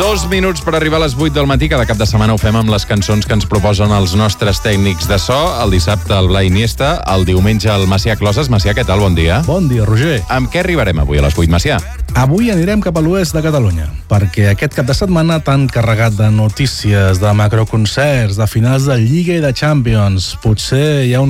2 minuts per arribar a les 8 del matí. Cada cap de setmana ho fem amb les cançons que ens proposen els nostres tècnics de so. El dissabte el Blai Iniesta, el diumenge el Macià Closes. Macià, què tal? Bon dia. Bon dia, Roger. Amb què arribarem avui a les 8, Macià? Avui anirem cap a l'oest de Catalunya, perquè aquest cap de setmana tan carregat de notícies, de macroconcerts, de finals de Lliga i de Champions, potser hi ha un